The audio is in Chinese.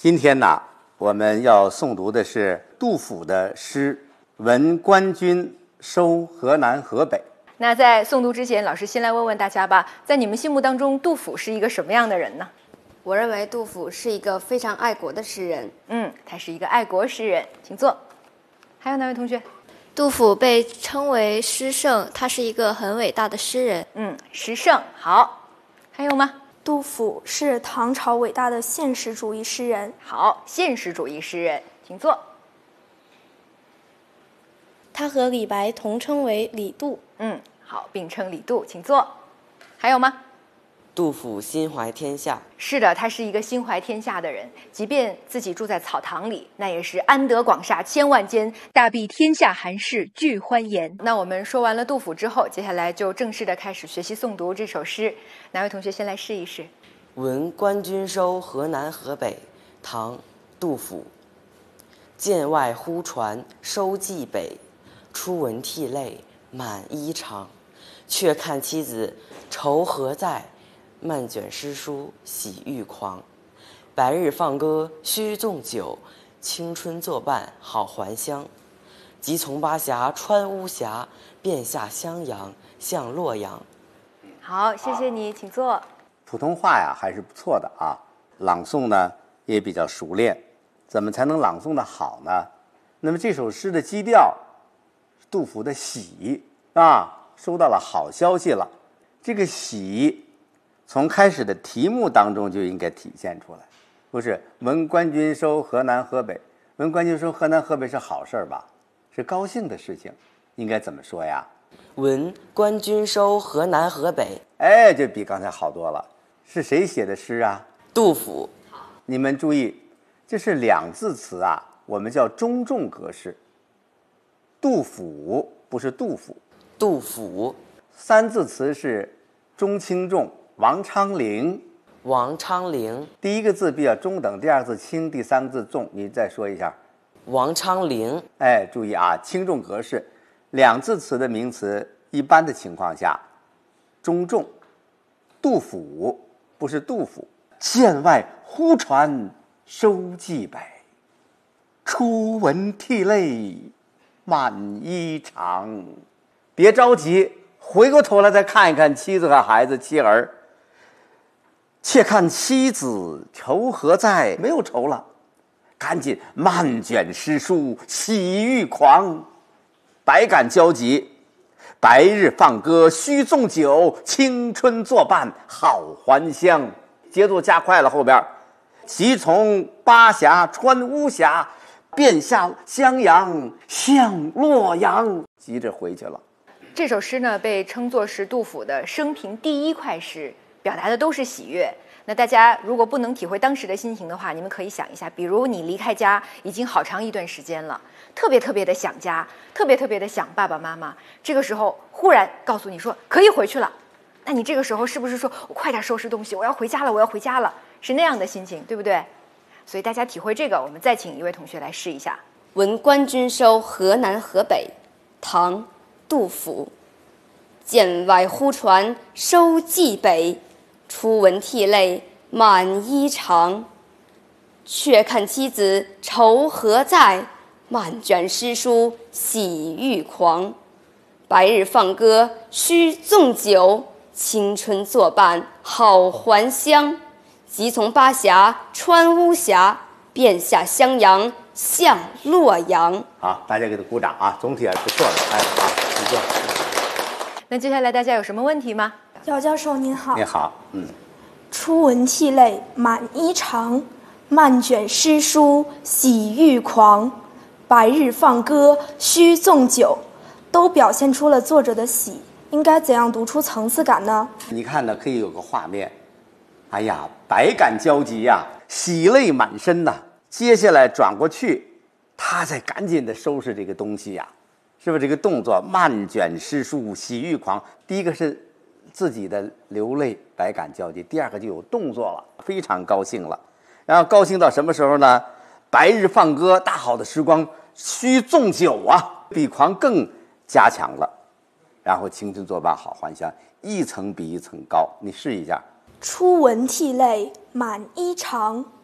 今天呢，我们要诵读的是杜甫的诗《闻官军收河南河北》。 那在诵读之前，老师先来问问大家吧，在你们心目当中，杜甫是一个什么样的人呢？ 我认为杜甫是一个非常爱国的诗人。 他是一个爱国诗人，请坐。还有哪位同学？ 杜甫被称为诗圣，他是一个很伟大的诗人。 诗圣，好。还有吗？ 杜甫是唐朝伟大的现实主义诗人。 好，现实主义诗人，请坐。 他和李白同称为李杜。 好，并称李杜，请坐。还有吗？ 杜甫心怀天下。 是的，他是一个心怀天下的人，即便自己住在草堂里，那也是安得广厦千万间，大庇天下寒士俱欢颜。那我们说完了杜甫之后，接下来就正式的开始学习诵读这首诗。哪位同学先来试一试？ 闻官军收河南河北，唐·杜甫。剑外忽传收蓟北，初闻涕泪满衣裳。却看妻子愁何在，漫卷诗书喜欲狂。白日放歌须纵酒，青春作伴好还乡。即从巴峡穿巫峡，便下襄阳向洛阳。 好，谢谢你，请坐。 普通话呀还是不错的啊，朗诵呢也比较熟练。怎么才能朗诵的好呢？那么这首诗的基调是杜甫的喜啊，收到了好消息了。这个喜从开始的题目当中就应该体现出来，不是闻官军收河南河北，闻官军收河南河北是好事吧？是高兴的事情，应该怎么说呀？ 闻官军收河南河北。 哎，这比刚才好多了。是谁写的诗啊？ 杜甫。 你们注意，这是两字词啊，我们叫中重格式。杜甫不是杜甫， 杜甫。 三字词是中轻重，王昌龄。 王昌龄。 第一个字比较中等，第二个字轻，第三个字重，你再说一下。 王昌龄。 哎，注意啊，轻重格式，两字词的名词一般的情况下中重。杜甫不是杜甫。剑外忽传收蓟北，初闻涕泪满衣裳。别着急，回过头来再看一看妻子和孩子妻儿。且看妻子愁何在，没有愁了，赶紧漫卷诗书喜欲狂，百感交集。白日放歌须纵酒，青春作伴好还乡。节奏加快了，后边即从巴峡穿巫峡，便下襄阳向洛阳，急着回去了。 这首诗呢，被称作是杜甫的生平第一快诗，表达的都是喜悦。那大家如果不能体会当时的心情的话，你们可以想一下，比如你离开家已经好长一段时间了，特别特别的想家，特别特别的想爸爸妈妈，这个时候忽然告诉你说可以回去了，那你这个时候是不是说我快点收拾东西，我要回家了，我要回家了，是那样的心情，对不对？所以大家体会这个，我们再请一位同学来试一下。 闻官军收河南河北，唐·杜甫。剑外忽传收蓟北，初闻涕泪满衣裳。却看妻子愁何在，漫卷诗书喜欲狂。白日放歌须纵酒，青春作伴好还乡。即从巴峡穿巫峡，便下襄阳向洛阳。 好，大家给他鼓掌啊！总体还不错的，哎，好，不错。 那接下来大家有什么问题吗？ 姚教授您好。 你好， 初闻涕泪满衣裳，漫卷诗书喜欲狂。白日放歌须纵酒，都表现出了作者的喜，应该怎样读出层次感呢？ 你看呢，可以有个画面。哎呀，百感交集呀，喜泪满身呐。接下来转过去，他再赶紧的收拾这个东西呀，是不是这个动作漫卷诗书喜欲狂？第一个是自己的流泪，百感交集；第二个就有动作了，非常高兴了。然后高兴到什么时候呢？白日放歌，大好的时光，须纵酒啊，比狂更加强了。然后青春作伴好还乡，一层比一层高。你试一下。 初闻涕泪满衣裳，